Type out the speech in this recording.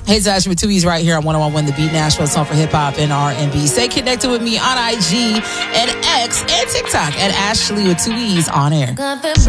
Hey, Ashley with 2 E's right here on 101 The Beat, Nashville's home for hip hop and R&B. Stay connected with me on IG and X and TikTok at Ashley with 2 E's on air.